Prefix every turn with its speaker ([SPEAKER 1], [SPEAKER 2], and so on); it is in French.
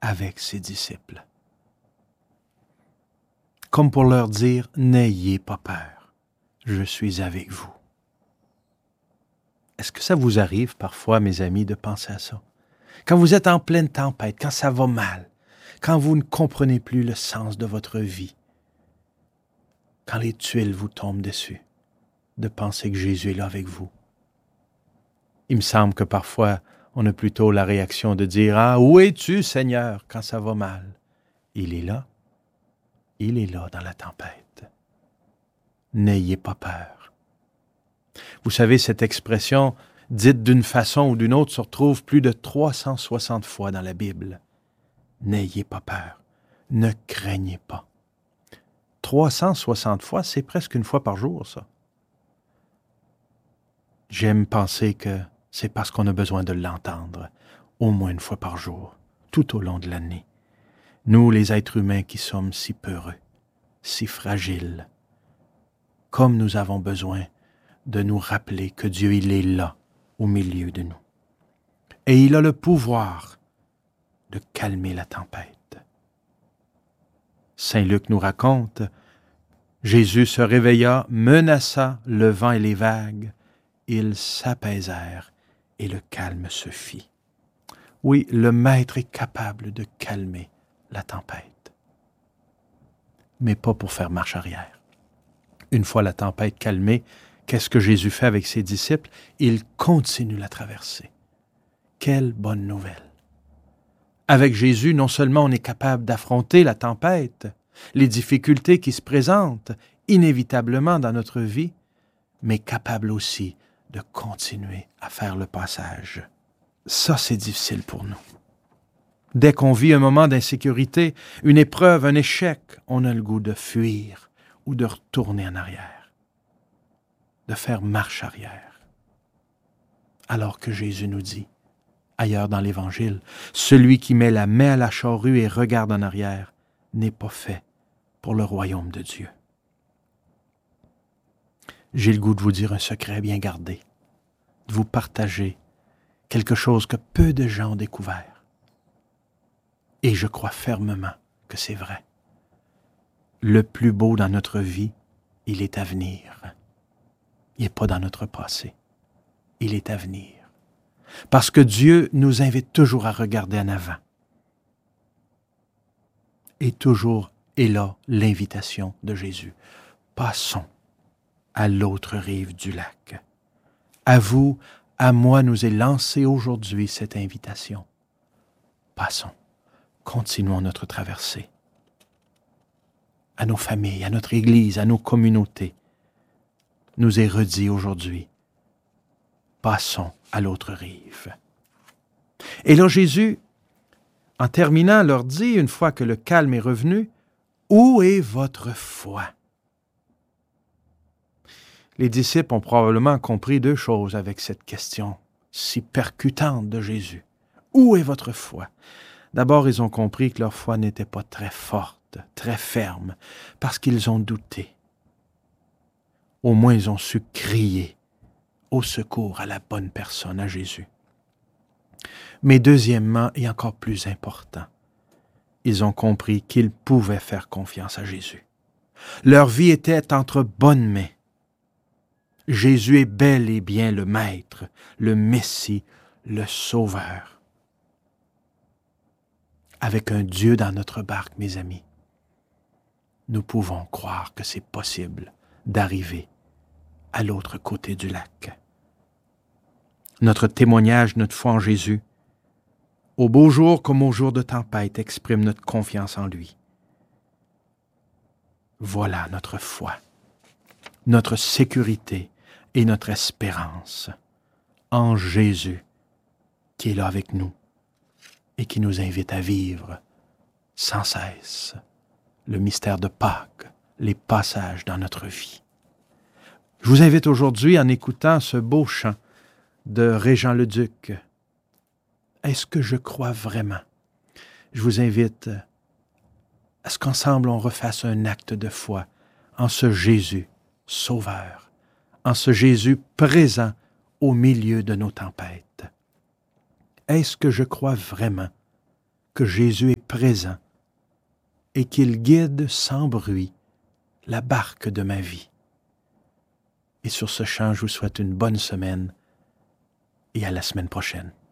[SPEAKER 1] avec ses disciples. Comme pour leur dire, n'ayez pas peur, je suis avec vous. Est-ce que ça vous arrive parfois, mes amis, de penser à ça? Quand vous êtes en pleine tempête, quand ça va mal, quand vous ne comprenez plus le sens de votre vie, quand les tuiles vous tombent dessus, de penser que Jésus est là avec vous. Il me semble que parfois, on a plutôt la réaction de dire « Ah, où es-tu, Seigneur, quand ça va mal? » Il est là. Il est là dans la tempête. N'ayez pas peur. Vous savez, cette expression, dite d'une façon ou d'une autre, se retrouve plus de 360 fois dans la Bible. N'ayez pas peur. Ne craignez pas. 360 fois, c'est presque une fois par jour, ça. J'aime penser que c'est parce qu'on a besoin de l'entendre, au moins une fois par jour, tout au long de l'année. Nous, les êtres humains qui sommes si peureux, si fragiles, comme nous avons besoin de nous rappeler que Dieu, il est là, au milieu de nous. Et il a le pouvoir de calmer la tempête. Saint Luc nous raconte, Jésus se réveilla, menaça le vent et les vagues, ils s'apaisèrent et le calme se fit. Oui, le Maître est capable de calmer la tempête, mais pas pour faire marche arrière. Une fois la tempête calmée, qu'est-ce que Jésus fait avec ses disciples? Il continue la traversée. Quelle bonne nouvelle! Avec Jésus, non seulement on est capable d'affronter la tempête, les difficultés qui se présentent inévitablement dans notre vie, mais capable aussi de continuer à faire le passage. Ça, c'est difficile pour nous. Dès qu'on vit un moment d'insécurité, une épreuve, un échec, on a le goût de fuir ou de retourner en arrière, de faire marche arrière. Alors que Jésus nous dit, ailleurs dans l'Évangile, celui qui met la main à la charrue et regarde en arrière n'est pas fait pour le royaume de Dieu. J'ai le goût de vous dire un secret bien gardé, de vous partager quelque chose que peu de gens ont découvert. Et je crois fermement que c'est vrai. Le plus beau dans notre vie, il est à venir. Il n'est pas dans notre passé. Il est à venir. Parce que Dieu nous invite toujours à regarder en avant. Et toujours est là l'invitation de Jésus. Passons à l'autre rive du lac. À vous, à moi, nous est lancée aujourd'hui cette invitation. Passons, continuons notre traversée. À nos familles, à notre Église, à nos communautés, nous est redit aujourd'hui, passons à l'autre rive. Et là, Jésus, en terminant, leur dit, une fois que le calme est revenu, « Où est votre foi? » Les disciples ont probablement compris deux choses avec cette question si percutante de Jésus. Où est votre foi? D'abord, ils ont compris que leur foi n'était pas très forte, très ferme, parce qu'ils ont douté. Au moins, ils ont su crier au secours à la bonne personne, à Jésus. Mais deuxièmement, et encore plus important, ils ont compris qu'ils pouvaient faire confiance à Jésus. Leur vie était entre bonnes mains. Jésus est bel et bien le Maître, le Messie, le Sauveur. Avec un Dieu dans notre barque, mes amis, nous pouvons croire que c'est possible d'arriver à l'autre côté du lac. Notre témoignage, notre foi en Jésus, au beau jour comme au jour de tempête, exprime notre confiance en lui. Voilà notre foi, notre sécurité et notre espérance en Jésus qui est là avec nous et qui nous invite à vivre sans cesse le mystère de Pâques, les passages dans notre vie. Je vous invite aujourd'hui, en écoutant ce beau chant de Régent Leduc, est-ce que je crois vraiment? Je vous invite à ce qu'ensemble on refasse un acte de foi en ce Jésus Sauveur, en ce Jésus présent au milieu de nos tempêtes. Est-ce que je crois vraiment que Jésus est présent et qu'il guide sans bruit la barque de ma vie. Et sur ce chant, je vous souhaite une bonne semaine et à la semaine prochaine.